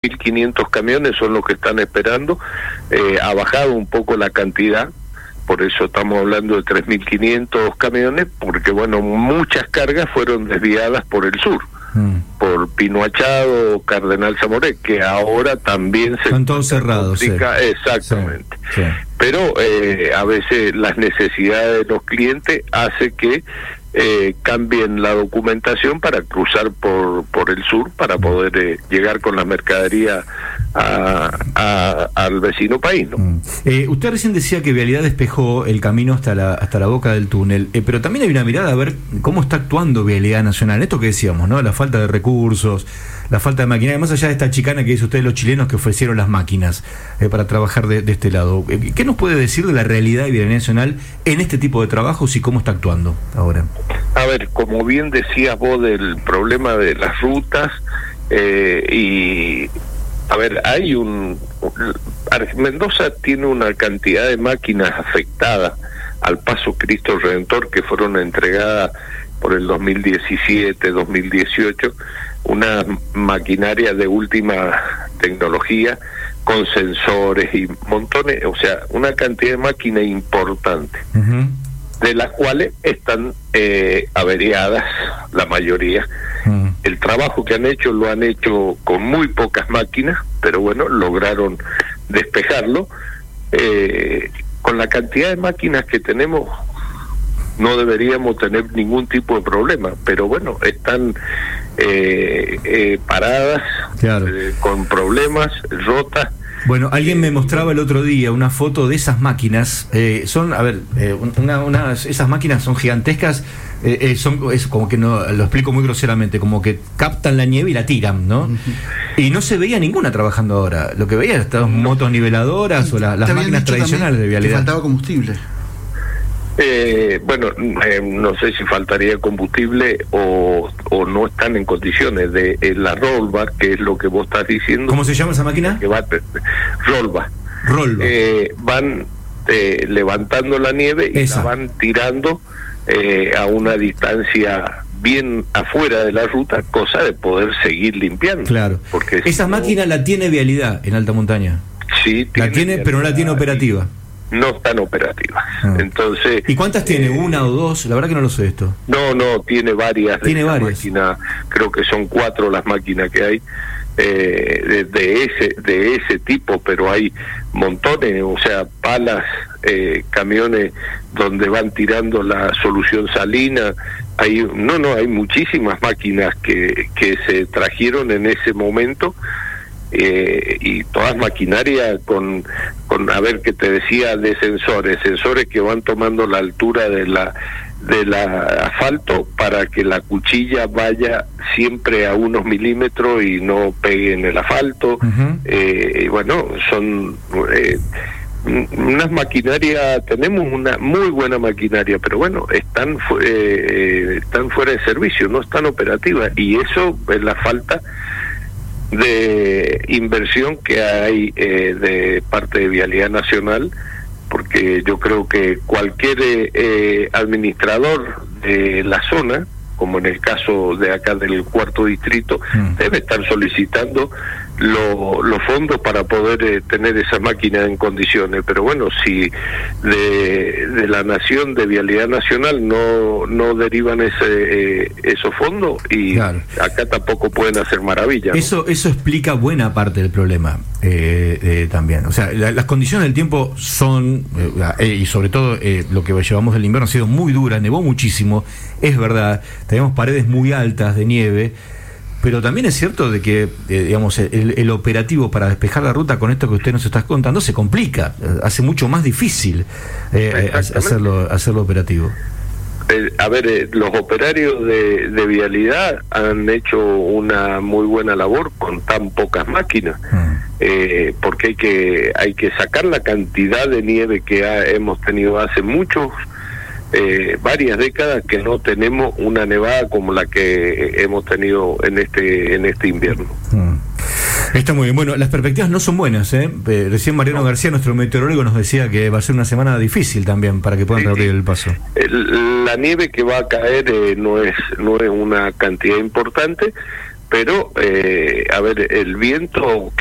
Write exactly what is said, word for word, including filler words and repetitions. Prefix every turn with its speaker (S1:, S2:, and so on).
S1: mil quinientos camiones son los que están esperando. Eh, ha bajado un poco la cantidad, por eso estamos hablando de tres mil quinientos camiones, porque bueno, muchas cargas fueron desviadas por el sur, mm. por Pino Achado, Cardenal Zamoré, que ahora también se...
S2: Están todos cerrados. Sí.
S1: Exactamente.
S2: Sí, sí.
S1: Pero eh, a veces las necesidades de los clientes hace que eh, cambien la documentación para cruzar por por el sur, para poder eh, llegar con la mercadería a, a, al vecino país, ¿no?
S2: Mm. Eh, usted recién decía que Vialidad despejó el camino hasta la hasta la boca del túnel, eh, pero también hay una mirada a ver cómo está actuando Vialidad Nacional. Esto que decíamos, ¿no? La falta de recursos, la falta de maquinaria, más allá de esta chicana que dice usted, los chilenos que ofrecieron las máquinas eh, para trabajar de, de este lado. ¿Qué nos puede decir de la realidad de Vialidad Nacional en este tipo de trabajos y cómo está actuando ahora?
S1: A ver, como bien decías vos del problema de las rutas, eh, y a ver, hay un... Mendoza tiene una cantidad de máquinas afectadas al Paso Cristo Redentor que fueron entregadas por el dos mil diecisiete, dos mil dieciocho, una maquinaria de última tecnología con sensores y montones, o sea, una cantidad de máquinas importante, uh-huh. de las cuales están eh, averiadas la mayoría. Uh-huh. El trabajo que han hecho lo han hecho con muy pocas máquinas, pero bueno, lograron despejarlo. Eh, con la cantidad de máquinas que tenemos no deberíamos tener ningún tipo de problema, pero bueno, están eh, eh, paradas, claro. eh, con problemas, rotas.
S2: Bueno, alguien me mostraba el otro día una foto de esas máquinas. Eh, son, a ver, eh, una, unas, esas máquinas son gigantescas. Eh, eh, son, es como que no, lo explico muy groseramente, como que captan la nieve y la tiran, ¿no? Uh-huh. Y no se veía ninguna trabajando ahora. Lo que veía eran estas motos niveladoras o la, las máquinas tradicionales de Vialidad.
S3: Que faltaba combustible.
S1: Eh, bueno, eh, no sé si faltaría combustible o, o no están en condiciones de eh, la rollback, que es lo que vos estás diciendo.
S2: ¿Cómo se llama esa máquina?
S1: Que va, rollback.
S2: Rollback.
S1: Eh, van eh, levantando la nieve y esa. la van tirando eh, a una distancia bien afuera de la ruta, cosa de poder seguir limpiando.
S2: Claro.
S1: Porque
S2: esa si máquina no... la tiene Vialidad en alta montaña.
S1: Sí, tiene
S2: la tiene, pero no la tiene operativa.
S1: No están operativas. Ah. Entonces,
S2: ¿y cuántas tiene? Eh, ¿Una o dos? La verdad que no lo sé esto.
S1: No, no, tiene varias.
S2: Tiene varias.
S1: Máquina, creo que son cuatro las máquinas que hay eh, de, de ese de ese tipo, pero hay montones, o sea, palas, eh, camiones donde van tirando la solución salina. Hay, no, no, hay muchísimas máquinas que que se trajeron en ese momento. Eh, y todas maquinaria con, con, a ver, que te decía, de sensores, sensores que van tomando la altura de la de la asfalto para que la cuchilla vaya siempre a unos milímetros y no pegue en el asfalto. Uh-huh. eh, bueno, son eh, unas maquinarias, tenemos una muy buena maquinaria, pero bueno, están eh, están fuera de servicio, no están operativas, y eso es la falta de inversión que hay eh, de parte de Vialidad Nacional, porque yo creo que cualquier eh, administrador de la zona, como en el caso de acá del cuarto distrito, mm. debe estar solicitando lo, los fondos para poder eh, tener esa máquina en condiciones. Pero bueno, si de, de la nación, de Vialidad Nacional, no no derivan ese eh, esos fondos, y claro. acá tampoco pueden hacer maravillas, ¿no?
S2: Eso eso explica buena parte del problema eh, eh, también. O sea, la, las condiciones del tiempo son, eh, y sobre todo eh, lo que llevamos del invierno ha sido muy dura, nevó muchísimo, es verdad, tenemos paredes muy altas de nieve. Pero también es cierto de que, eh, digamos, el, el operativo para despejar la ruta con esto que usted nos está contando se complica, hace mucho más difícil eh, hacerlo, hacerlo operativo.
S1: Eh, a ver, eh, los operarios de, de Vialidad han hecho una muy buena labor con tan pocas máquinas, mm. eh, porque hay que hay que sacar la cantidad de nieve que ha, hemos tenido hace muchos Eh, varias décadas que no tenemos una nevada como la que hemos tenido en este en este invierno.
S2: Mm. Está muy bien. Bueno, las perspectivas no son buenas, ¿eh? Eh, recién Mariano no. García, nuestro meteorólogo, nos decía que va a ser una semana difícil también para que puedan sí, abrir el paso.
S1: El, la nieve que va a caer eh, no es no es una cantidad importante, pero, eh, a ver, el viento